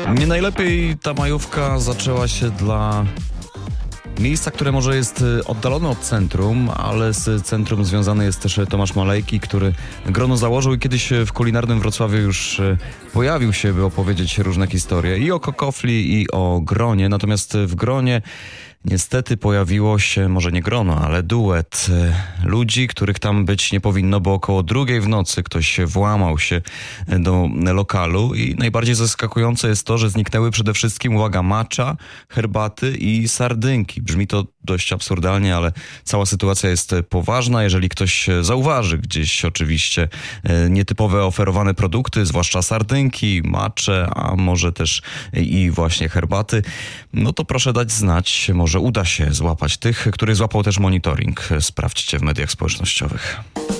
Nie najlepiej ta majówka zaczęła się dla miejsca, które może jest oddalone od centrum, ale z centrum związany jest też Tomasz Malejki, który grono założył i kiedyś w kulinarnym Wrocławiu już pojawił się, by opowiedzieć różne historie i o kokofli, i o gronie. Natomiast w gronie niestety pojawiło się, może nie grono, ale duet ludzi, których tam być nie powinno, bo około 2:00 w nocy ktoś włamał się do lokalu i najbardziej zaskakujące jest to, że zniknęły przede wszystkim, uwaga, matcha, herbaty i sardynki. Brzmi to dość absurdalnie, ale cała sytuacja jest poważna. Jeżeli ktoś zauważy gdzieś oczywiście nietypowe oferowane produkty, zwłaszcza sardynki, matcze, a może też i właśnie herbaty, no to proszę dać znać, może uda się złapać tych, których złapał też monitoring. Sprawdźcie w mediach społecznościowych.